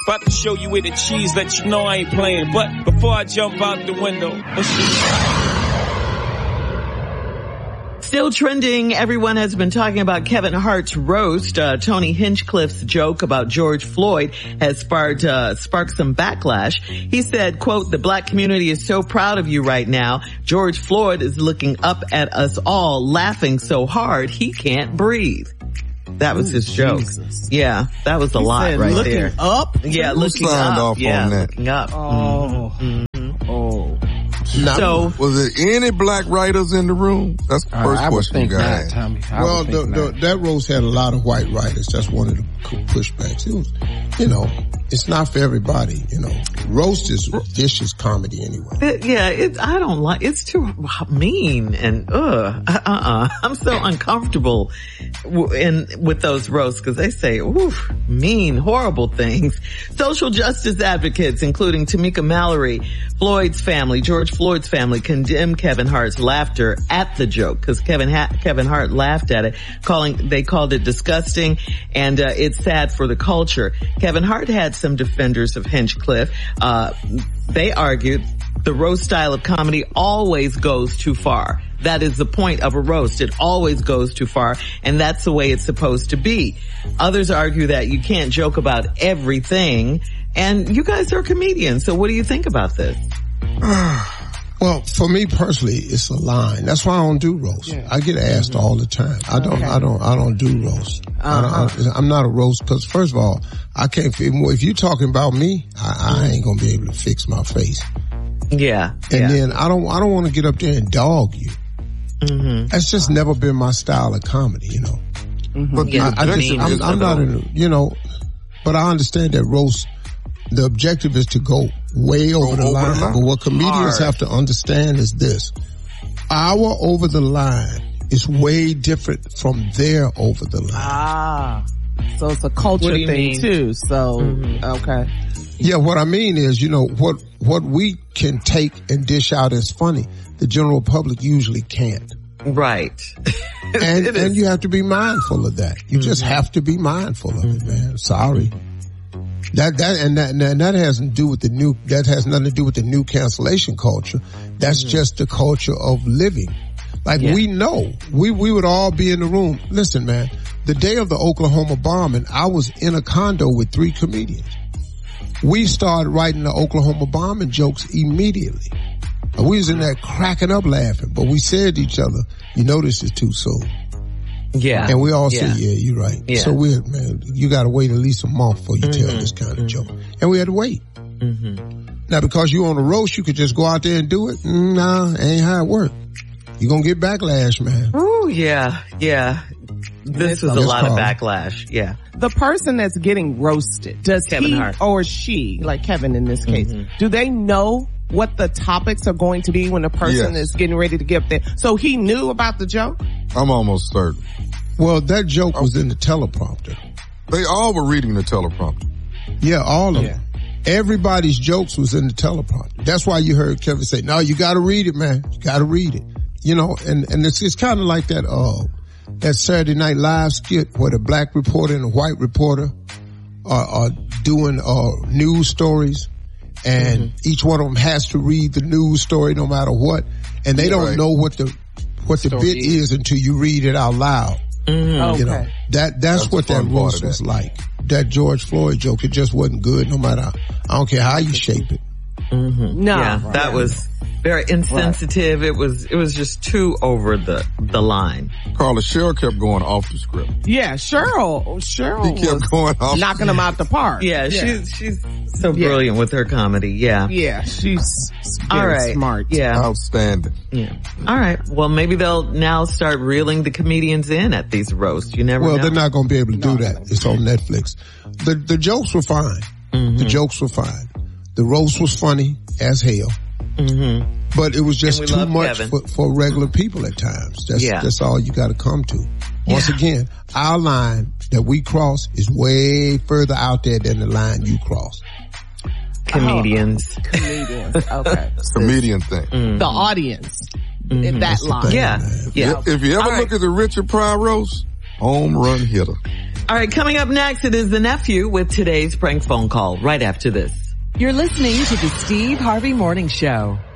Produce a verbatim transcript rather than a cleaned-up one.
About to show you where the cheese, let you know I ain't playing. But before I jump out the window, let's just... Still trending, everyone has been talking about Kevin Hart's roast. Uh, Tony Hinchcliffe's joke about George Floyd has sparked, uh, sparked some backlash. He said, quote, "The black community is so proud of you right now. George Floyd is looking up at us all, laughing so hard he can't breathe." That was Ooh, his joke. Jesus. Yeah, that was a he lot right looking there. Up? Yeah, Who looking signed up. Off yeah, on that? looking up. Oh. Mm-hmm. Oh. Now, so, was there any black writers in the room? That's the first uh, question you got not, asked. Tommy. I well, the, the, that roast had a lot of white writers. That's one of the pushbacks. It was, you know, it's not for everybody, you know. Roast is vicious comedy anyway. It, yeah, it, I don't like, it's too mean and, ugh, uh-uh. I'm so uncomfortable w- in, with those roasts because they say, oof, mean, horrible things. Social justice advocates, including Tamika Mallory, Floyd's family, George Floyd's family, condemned Kevin Hart's laughter at the joke because Kevin ha- Kevin Hart laughed at it, calling, they called it disgusting and, uh, it's sad for the culture. Kevin Hart had some defenders of Hinchcliffe. Uh, they argued the roast style of comedy always goes too far. That is the point of a roast. It always goes too far, and that's the way it's supposed to be. Others argue that you can't joke about everything, and you guys are comedians, so what do you think about this? Well, for me personally, it's a line. That's why I don't do roast. Yeah. I get asked mm-hmm. all the time. I don't, okay. I don't, I don't do roast. Uh-huh. I don't, I, I'm not a roast because first of all, I can't, if you're talking about me, I, I ain't gonna be able to fix my face. Yeah. And yeah. then I don't, I don't want to get up there and dog you. Mm-hmm. That's just uh-huh. never been my style of comedy, you know. Mm-hmm. But yeah, I, I just, I'm, I'm not in, you know, but I understand that roast, the objective is to go way over, the, over line. the line. But what comedians Hard. have to understand is this. Our over the line is way different from their over the line. Ah. So it's a culture thing mean? too. So, mm-hmm. okay. Yeah, what I mean is, you know, what, what we can take and dish out as funny, the general public usually can't. Right. and, and you have to be mindful of that. You mm-hmm. just have to be mindful of mm-hmm. it, man. Sorry. That, that, and that, and that has to do with the new, that has nothing to do with the new cancellation culture. That's mm-hmm. just the culture of living. Like yeah. we know, we, we would all be in the room. Listen, man, the day of the Oklahoma bombing, I was in a condo with three comedians. We started writing the Oklahoma bombing jokes immediately. And we was in there cracking up laughing, but we said to each other, you know this is too soon. Yeah. And we all yeah. said, yeah, you're right. Yeah. So we, man, you gotta wait at least a month before you mm-hmm. tell this kind of mm-hmm. joke. And we had to wait. Mm-hmm. Now because you on the roast, you could just go out there and do it. Nah, ain't how it work. You're gonna get backlash, man. Ooh, yeah, yeah. This was a lot of backlash. Yeah. The person that's getting roasted, does Kevin he Hart. or she, like Kevin in this case, mm-hmm. do they know what the topics are going to be when the person yes. is getting ready to give their, so he knew about the joke? I'm almost certain. Well, that joke was in the teleprompter. They all were reading the teleprompter. Yeah, all of yeah. them. Everybody's jokes was in the teleprompter. That's why you heard Kevin say, no, you gotta read it, man. You gotta read it. You know, and, and it's, it's kind of like that, uh, that Saturday Night Live skit where the black reporter and the white reporter are, are doing, uh, news stories. And mm-hmm. each one of them has to read the news story no matter what. And they yeah, don't right. know what the, what the story bit is. is until you read it out loud. Mm-hmm. Okay. You know, that, that's, that's what that roast was like. That George Floyd joke, it just wasn't good no matter, I don't care how you shape it. Mm-hmm. No. Yeah, right. That was very insensitive. Right. It was, it was just too over the, the line. Carla, Cheryl kept going off the script. Yeah, Cheryl, Cheryl he kept was going off knocking them out the park. Yeah, yeah. she's, she's so yeah. brilliant with her comedy. Yeah. Yeah, she's very All right. smart. Yeah. Outstanding. Yeah. All right. Well, maybe they'll now start reeling the comedians in at these roasts. You never well, know. Well, they're not going to be able to do no, that. It's on Netflix. The, the jokes were fine. Mm-hmm. The jokes were fine. The roast was funny as hell. Mm-hmm. But it was just too much for, for regular people at times. That's, yeah. that's all you got to come to. Once yeah. again, our line that we cross is way further out there than the line you cross. Comedians. Oh, comedians. Okay. Comedian thing. Mm-hmm. The audience. Mm-hmm. In that that's line. Yeah. yeah. If, if you ever all look right. at the Richard Pryor roast, home run hitter. All right, coming up next, it is the nephew with today's prank phone call right after this. You're listening to the Steve Harvey Morning Show.